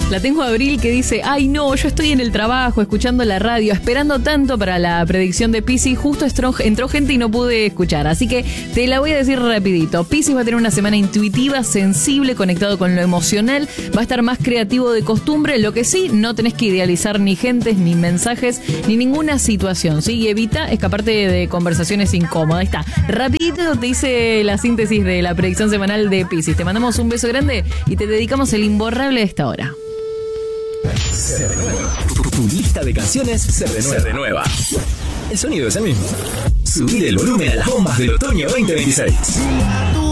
La tengo a Abril que dice: ay no, yo estoy en el trabajo escuchando la radio, esperando tanto para la predicción de Piscis, justo entró gente y no pude escuchar, así que te la voy a decir rapidito. Piscis va a tener una semana intuitiva, sensible, conectado con lo emocional, va a estar más creativo de costumbre, lo que sí, no tenés que idealizar ni gentes, ni mensajes, ni ninguna situación, ¿sí? Y evita escaparte de conversaciones incómodas. Ahí está, rapidito te hice la síntesis de la predicción semanal de Piscis. Te mandamos un beso grande y te dedicamos el imborrable de esta hora. Se renueva. Tu lista de canciones se renueva. El sonido es el mismo. Subir el volumen a las bombas del otoño 2026.